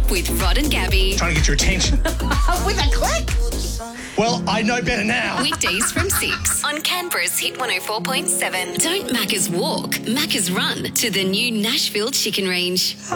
with Rod and Gabby. Trying to get your attention. With a click. Well, I know better now. Weekdays from 6 on Canberra's Hit 104.7. Don't Macca's walk, Macca's run to the new Nashville Chicken Range.